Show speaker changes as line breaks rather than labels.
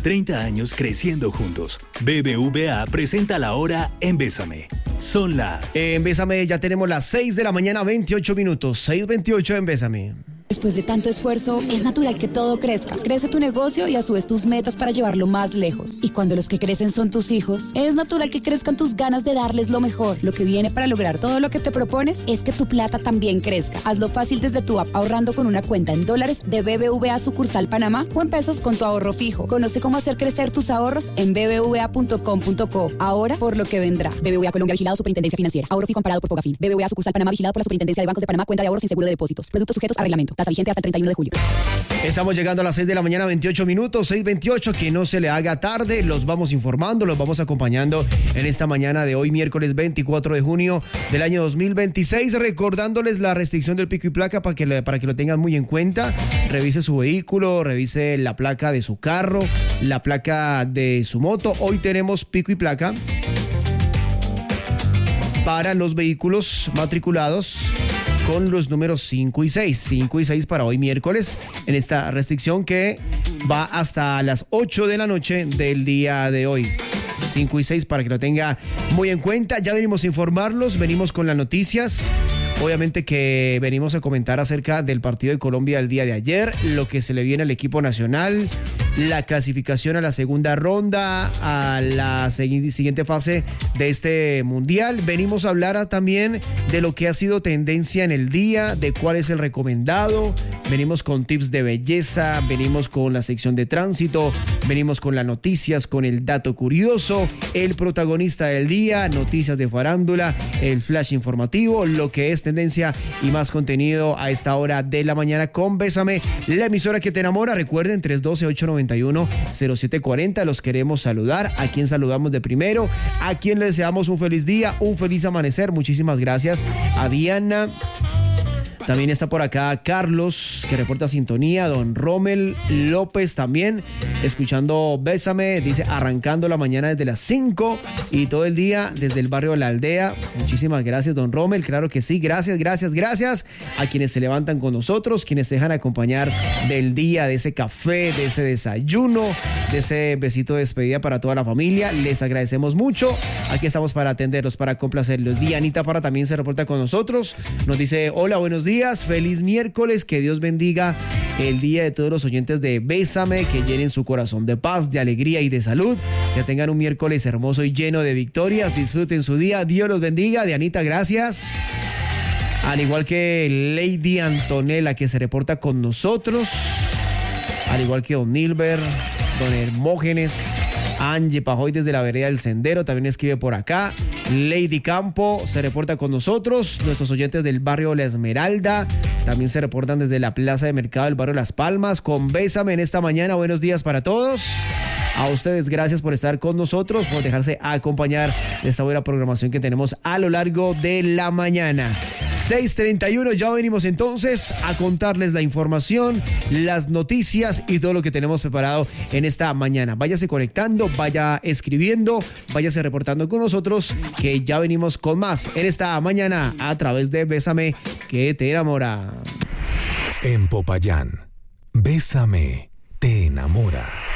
30 años creciendo juntos. BBVA presenta la hora en Bésame. Son las...
En Bésame ya tenemos las 6 de la mañana, 28 minutos. 6:28 en Bésame.
Después de tanto esfuerzo, es natural que todo crezca. Crece tu negocio y a su vez tus metas para llevarlo más lejos. Y cuando los que crecen son tus hijos, es natural que crezcan tus ganas de darles lo mejor. Lo que viene para lograr todo lo que te propones es que tu plata también crezca. Hazlo fácil desde tu app ahorrando con una cuenta en dólares de BBVA sucursal Panamá o en pesos con tu ahorro fijo. Conoce cómo hacer crecer tus ahorros en bbva.com.co. Ahora por lo que vendrá. BBVA Colombia, vigilado Superintendencia Financiera. Ahorro fijo amparado por Fogafín. BBVA sucursal Panamá, vigilado por la Superintendencia de Bancos de Panamá. Cuenta de ahorros sin seguro de depósitos. Productos sujetos a reglamento. Tasa vigente hasta el 31 de julio.
Estamos llegando a las 6 de la mañana, 28 minutos, 6:28, que no se le haga tarde, los vamos informando, los vamos acompañando en esta mañana de hoy, miércoles 24 de junio del año 2026, recordándoles la restricción del pico y placa para que lo tengan muy en cuenta. Revise su vehículo, revise la placa de su carro, la placa de su moto. Hoy tenemos pico y placa para los vehículos matriculados con los números 5 y 6. 5 y 6 para hoy miércoles, en esta restricción que va hasta las 8 de la noche del día de hoy. 5 y 6 para que lo tenga muy en cuenta. Ya venimos a informarlos, venimos con las noticias. Obviamente que venimos a comentar acerca del partido de Colombia el día de ayer, lo que se le viene al equipo nacional, la clasificación a la segunda ronda, a la siguiente fase de este mundial. Venimos a hablar también de lo que ha sido tendencia en el día, de cuál es el recomendado. Venimos con tips de belleza, venimos con la sección de tránsito, venimos con las noticias, con el dato curioso, el protagonista del día, noticias de farándula, el flash informativo, lo que es tendencia y más contenido a esta hora de la mañana con Bésame, la emisora que te enamora. Recuerden, 312-891-0740. Los queremos saludar. ¿A quién saludamos de primero? ¿A quién le deseamos un feliz día, un feliz amanecer? Muchísimas gracias a Diana. También está por acá Carlos, que reporta sintonía. Don Rommel López también, escuchando Bésame. Dice, arrancando la mañana desde las 5 y todo el día desde el barrio de la Aldea. Muchísimas gracias, don Rommel. Claro que sí, gracias a quienes se levantan con nosotros, quienes se dejan acompañar del día, de ese café, de ese desayuno, de ese besito de despedida para toda la familia. Les agradecemos mucho. Aquí estamos para atenderlos, para complacerlos. Dianita Parra también se reporta con nosotros. Nos dice, hola, buenos días. Feliz miércoles, que Dios bendiga el día de todos los oyentes de Bésame, que llenen su corazón de paz, de alegría y de salud, que tengan un miércoles hermoso y lleno de victorias, disfruten su día, Dios los bendiga. Dianita, gracias. Al igual que Lady Antonella, que se reporta con nosotros, al igual que don Nilber, don Hermógenes, Angie Pajoy desde la vereda del Sendero también escribe por acá. Lady Campo se reporta con nosotros. Nuestros oyentes del barrio La Esmeralda también se reportan desde la plaza de mercado del barrio Las Palmas con Bésame en esta mañana. Buenos días para todos. A ustedes, gracias por estar con nosotros, por dejarse acompañar de esta buena programación que tenemos a lo largo de la mañana. 6:31, ya venimos entonces a contarles la información, las noticias y todo lo que tenemos preparado en esta mañana. Váyase conectando, vaya escribiendo, váyase reportando con nosotros, que ya venimos con más en esta mañana a través de Bésame, que te enamora.
En Popayán, Bésame, te enamora.